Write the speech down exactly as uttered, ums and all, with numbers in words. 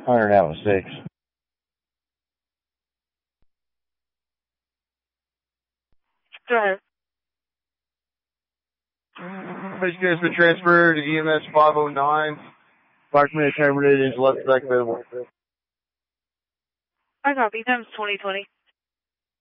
Hunter Allen six. Go ahead. Has you guys been transferred to E M S five oh nine? Documented terminated, left back available. I copy. Times twenty twenty.